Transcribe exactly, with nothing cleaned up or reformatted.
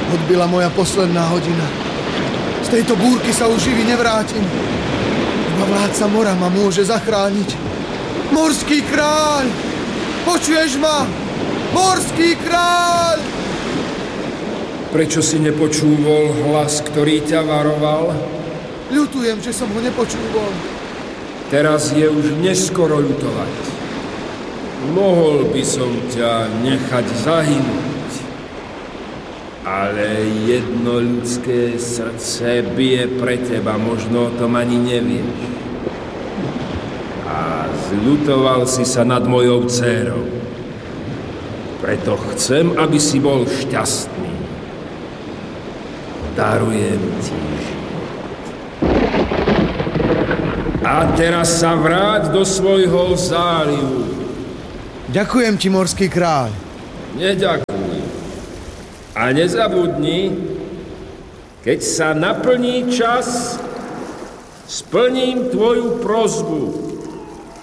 Odbila moja posledná hodina. Z tejto búrky sa už živý nevrátim. Iba vládca mora ma môže zachrániť. Morský kráľ! Počuješ ma? Morský kráľ! Prečo si nepočúval hlas, ktorý ťa varoval? Ľutujem, že som ho nepočúval. Teraz je už neskoro ľutovať. Mohol by som ťa nechať zahynúť, ale jedno ľudské srdce bije pre teba, možno o tom ani nevieš. A zľutoval si sa nad mojou dcérou. Preto chcem, aby si bol šťastný. Darujem ti život. A teraz sa vráť do svojho zálivu. Ďakujem ti, morský kráľ. Neďakuj. A nezabudni, keď sa naplní čas, splním tvoju prosbu.